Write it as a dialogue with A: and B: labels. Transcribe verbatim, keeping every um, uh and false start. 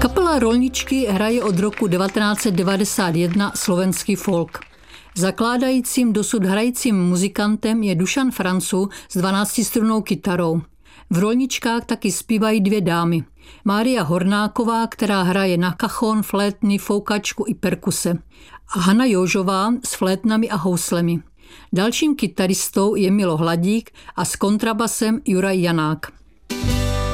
A: Kapela Rolničky hraje od roku devatenáct set devadesát jedna slovenský folk. Zakládajícím dosud hrajícím muzikantem je Dušan Francu s dvanáctistrunnou kytarou. V Rolničkách taky zpívají dvě dámy. Mária Hornáková, která hraje na kachon, flétny, foukačku i perkuse. A Hana Jožová s flétnami a houslemi. Dalším kytaristou je Milo Hladík a s kontrabasem Juraj Janák.